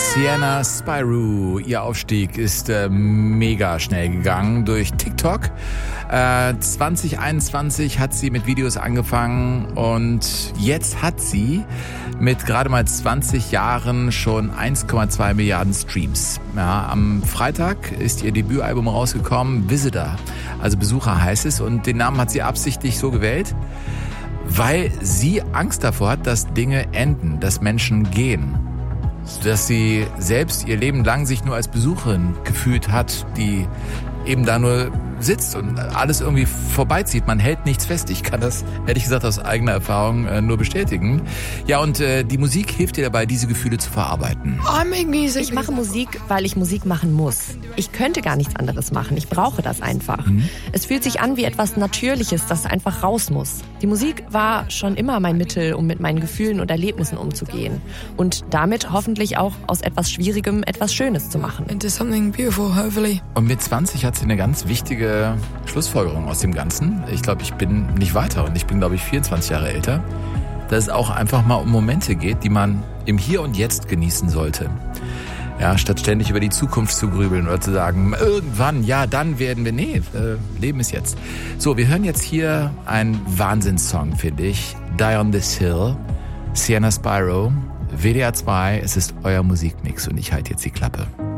Sienna Spyro. Ihr Aufstieg ist mega schnell gegangen durch TikTok. 2021 hat sie mit Videos angefangen und jetzt hat sie mit gerade mal 20 Jahren schon 1,2 Milliarden Streams. Ja, am Freitag ist ihr Debütalbum rausgekommen, Visitor, also Besucher heißt es, und den Namen hat sie absichtlich so gewählt, weil sie Angst davor hat, dass Dinge enden, dass Menschen gehen. Dass sie selbst ihr Leben lang sich nur als Besucherin gefühlt hat, die eben da nur sitzt und alles irgendwie vorbeizieht. Man hält nichts fest. Ich kann das, ehrlich gesagt, aus eigener Erfahrung nur bestätigen. Ja, und die Musik hilft dir dabei, diese Gefühle zu verarbeiten. Ich mache Musik, weil ich Musik machen muss. Ich könnte gar nichts anderes machen. Ich brauche das einfach. Es fühlt sich an wie etwas Natürliches, das einfach raus muss. Die Musik war schon immer mein Mittel, um mit meinen Gefühlen und Erlebnissen umzugehen. Und damit hoffentlich auch aus etwas Schwierigem etwas Schönes zu machen. Into something beautiful, hopefully. Und mit 20 hat sie eine ganz wichtige Schlussfolgerung aus dem Ganzen. Ich glaube, ich bin nicht weiter und ich bin, glaube ich, 24 Jahre älter. Dass es auch einfach mal um Momente geht, die man im Hier und Jetzt genießen sollte. Ja, statt ständig über die Zukunft zu grübeln oder zu sagen, irgendwann, ja, dann werden wir, Leben ist jetzt. So, wir hören jetzt hier einen Wahnsinnssong, finde ich. Die on This Hill, Sienna Spyro, WDR 2, es ist euer Musikmix und ich halte jetzt die Klappe.